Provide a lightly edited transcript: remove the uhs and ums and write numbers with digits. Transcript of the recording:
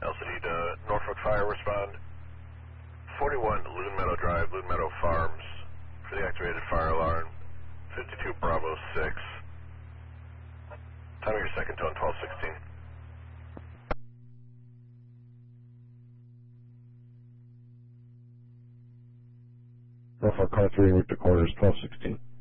LCD to Norfolk Fire, respond. 41 Loon Meadow Drive, Loon Meadow Farms, for the activated fire alarm. 52 Bravo 6. Time of your second tone, 1216. Norfolk Car 3, route to quarters, 1216.